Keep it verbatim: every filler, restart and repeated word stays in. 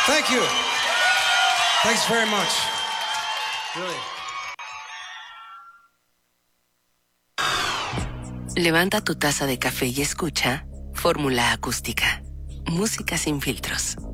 Thank you. Thanks very much. Really. Levanta tu taza de café y escucha Fórmula Acústica. Música sin filtros.